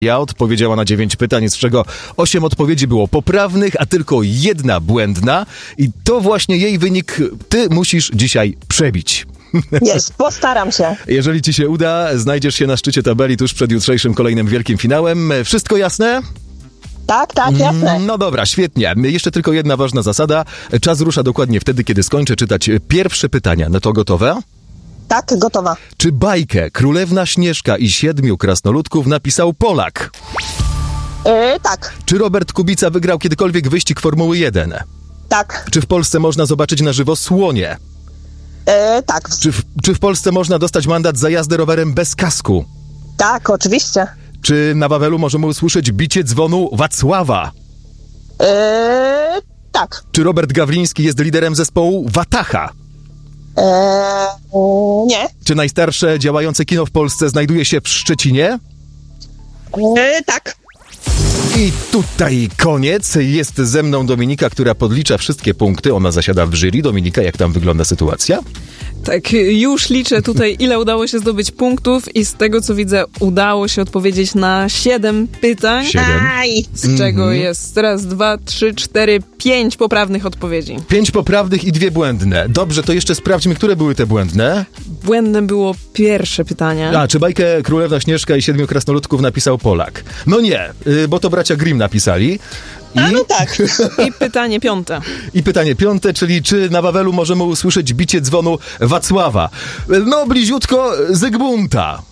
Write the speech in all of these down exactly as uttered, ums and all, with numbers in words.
Ja odpowiedziała na dziewięć pytań, z czego osiem odpowiedzi było poprawnych, a tylko jedna błędna. I to właśnie jej wynik ty musisz dzisiaj przebić. Jest, postaram się. Jeżeli ci się uda, znajdziesz się na szczycie tabeli tuż przed jutrzejszym kolejnym wielkim finałem. Wszystko jasne? Tak, tak, jasne. No dobra, świetnie. Jeszcze tylko jedna ważna zasada. Czas rusza dokładnie wtedy, kiedy skończę czytać pierwsze pytania. No to gotowe? Tak, gotowa. Czy bajkę Królewna Śnieżka i Siedmiu Krasnoludków napisał Polak? Yy, tak, Czy Robert Kubica wygrał kiedykolwiek wyścig Formuły jeden? tak, Czy w Polsce można zobaczyć na żywo słonie? yy, tak, Czy w, czy w Polsce można dostać mandat za jazdę rowerem bez kasku? tak, oczywiście. Czy na Wawelu możemy usłyszeć bicie dzwonu Wacława? Yy, tak. Czy Robert Gawliński jest liderem zespołu Wataha? Yy, yy, nie. Czy najstarsze działające kino w Polsce znajduje się w Szczecinie? Yy, tak. I tutaj koniec. Jest ze mną Dominika, która podlicza wszystkie punkty. Ona zasiada w jury. Dominika, jak tam wygląda sytuacja? Tak, już liczę tutaj, ile udało się zdobyć punktów i z tego, co widzę, udało się odpowiedzieć na siedem pytań. Siedem. Aj. Z czego jest raz, dwa, trzy, cztery, pięć poprawnych odpowiedzi. Pięć poprawnych i dwie błędne. Dobrze, to jeszcze sprawdźmy, które były te błędne. Błędne było pierwsze pytanie. A, czy bajkę Królewna Śnieżka i Siedmiu Krasnoludków napisał Polak? No nie, y, bo to bracia Grimm napisali. I, A no tak. I pytanie piąte. I pytanie piąte, czyli czy na Wawelu możemy usłyszeć bicie dzwonu Wacława? No, bliziutko Zygmunta.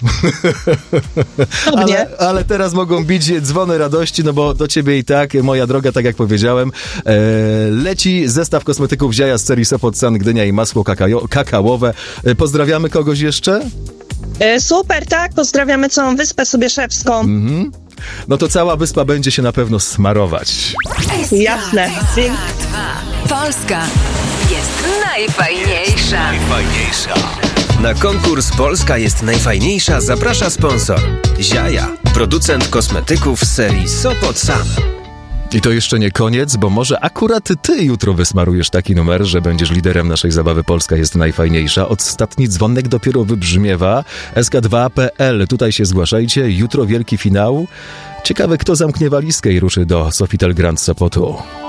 ale, ale teraz mogą bić dzwony radości, no bo do ciebie i tak, moja droga, tak jak powiedziałem, e, leci zestaw kosmetyków Ziaja z serii Sopot San, Gdynia i masło kakajo, kakaowe. E, pozdrawiamy kogoś jeszcze? Yy, super, tak. Pozdrawiamy całą Wyspę Sobieszewską. Mhm. No to cała wyspa będzie się na pewno smarować. Jasne. Dzięki. Polska jest najfajniejsza. Najfajniejsza. Na konkurs Polska jest najfajniejsza zaprasza sponsor Ziaja, producent kosmetyków z serii Sopot San. I to jeszcze nie koniec, bo może akurat ty jutro wysmarujesz taki numer, że będziesz liderem naszej zabawy Polska jest najfajniejsza. Ostatni dzwonek dopiero wybrzmiewa. S K dwa kropka P L, tutaj się zgłaszajcie. Jutro wielki finał. Ciekawe, kto zamknie walizkę i ruszy do Sofitel Grand Sopotu.